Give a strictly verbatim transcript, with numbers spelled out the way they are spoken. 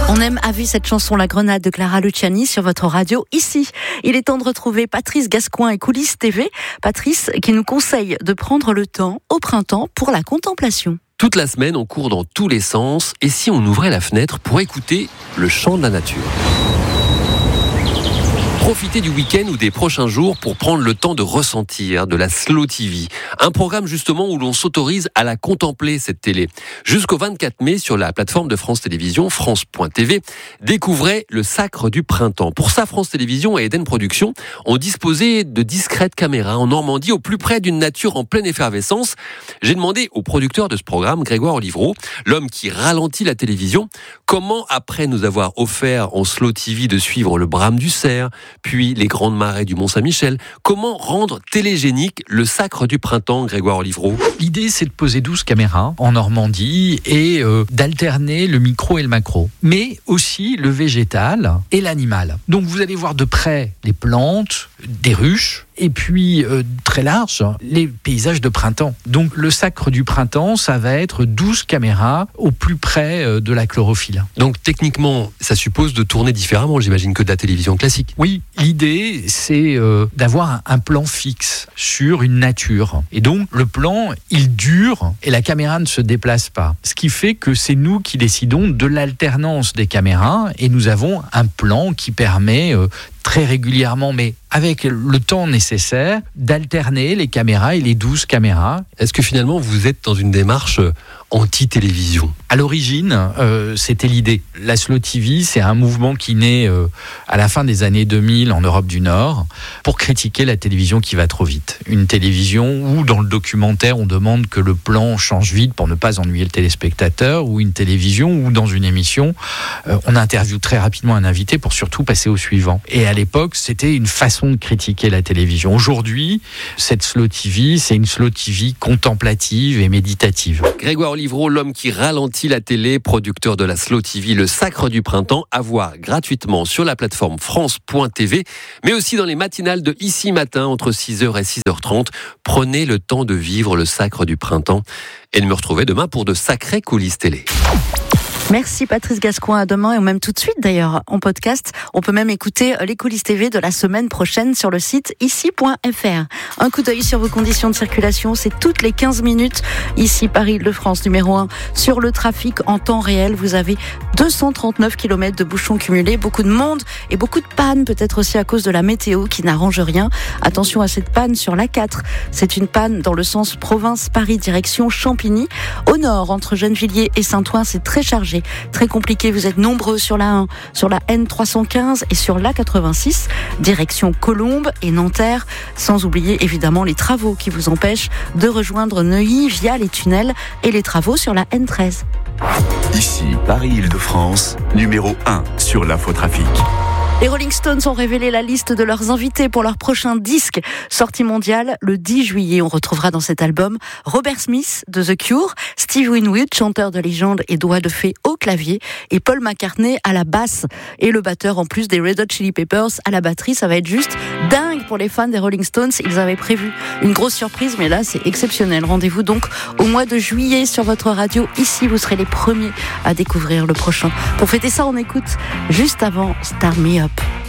On aime à vie cette chanson La Grenade de Clara Luciani sur votre radio ici. Il est temps de retrouver Patrice Gascoin et Coulisses T V. Patrice qui nous conseille de prendre le temps au printemps pour la contemplation. Toute la semaine, on court dans tous les sens. Et si on ouvrait la fenêtre pour écouter le chant de la nature ? Profitez du week-end ou des prochains jours pour prendre le temps de ressentir de la Slow T V. Un programme justement où l'on s'autorise à la contempler, cette télé. Jusqu'au vingt-quatre mai, sur la plateforme de France Télévisions, France point T V, découvrez le Sacre du Printemps. Pour ça, France Télévisions et Eden Productions ont disposé de discrètes caméras en Normandie, au plus près d'une nature en pleine effervescence. J'ai demandé au producteur de ce programme, Grégoire Olivreau, l'homme qui ralentit la télévision, comment, après nous avoir offert en Slow T V de suivre le brame du cerf, puis les grandes marées du Mont-Saint-Michel, comment rendre télégénique le Sacre du Printemps, Grégoire Olivreau ? L'idée, c'est de poser douze caméras en Normandie et euh, d'alterner le micro et le macro, mais aussi le végétal et l'animal. Donc vous allez voir de près les plantes, des ruches, et puis euh, très large, les paysages de printemps. Donc le Sacre du Printemps, ça va être douze caméras au plus près euh, de la chlorophylle. Donc techniquement, ça suppose de tourner différemment, j'imagine, que de la télévision classique. Oui, l'idée, c'est euh, d'avoir un, un plan fixe sur une nature. Et donc le plan, il dure et la caméra ne se déplace pas. Ce qui fait que c'est nous qui décidons de l'alternance des caméras et nous avons un plan qui permet euh, très régulièrement, mais avec le temps nécessaire, d'alterner les caméras et les douze caméras. Est-ce que finalement vous êtes dans une démarche anti-télévision ? À l'origine, euh, c'était l'idée. La Slow T V, c'est un mouvement qui naît euh, à la fin des années deux mille en Europe du Nord pour critiquer la télévision qui va trop vite. Une télévision où, dans le documentaire, on demande que le plan change vite pour ne pas ennuyer le téléspectateur, ou une télévision où, dans une émission, euh, on interviewe très rapidement un invité pour surtout passer au suivant. Et à l'époque, c'était une façon de critiquer la télévision. Aujourd'hui, cette Slow T V, c'est une Slow T V contemplative et méditative. Grégoire Olivreau, l'homme qui ralentit la télé, producteur de la Slow T V, le Sacre du Printemps, à voir gratuitement sur la plateforme France point T V, mais aussi dans les matinales de Ici Matin, entre six heures et six heures trente. Prenez le temps de vivre le Sacre du Printemps et de me retrouver demain pour de sacrées coulisses télé. Merci Patrice Gascoin, à demain et même tout de suite d'ailleurs en podcast. On peut même écouter les coulisses T V de la semaine prochaine sur le site ici point f r. Un coup d'œil sur vos conditions de circulation, c'est toutes les quinze minutes. Ici Paris-Île-de-France numéro un. Sur le trafic en temps réel, vous avez deux cent trente-neuf kilomètres de bouchons cumulés, beaucoup de monde et beaucoup de pannes, peut-être aussi à cause de la météo qui n'arrange rien. Attention à cette panne sur l'A quatre. C'est une panne dans le sens province-Paris direction Champigny. Au nord, entre Gennevilliers et Saint-Ouen, c'est très chargé. Très compliqué, vous êtes nombreux sur la un, sur la N trois cent quinze et sur l'A quatre-vingt-six, direction Colombes et Nanterre, sans oublier évidemment les travaux qui vous empêchent de rejoindre Neuilly via les tunnels et les travaux sur la N treize. Ici, Paris-Île-de-France, numéro un sur l'infotrafic. Les Rolling Stones ont révélé la liste de leurs invités pour leur prochain disque, sortie mondiale le dix juillet. On retrouvera dans cet album Robert Smith de The Cure, Steve Winwood, chanteur de légende et doigt de fée au clavier, et Paul McCartney à la basse. Et le batteur en plus des Red Hot Chili Peppers à la batterie, ça va être juste dingue pour les fans des Rolling Stones. Ils avaient prévu une grosse surprise, mais là c'est exceptionnel. Rendez-vous donc au mois de juillet sur votre radio. Ici, vous serez les premiers à découvrir le prochain. Pour fêter ça, on écoute juste avant Start Me Up.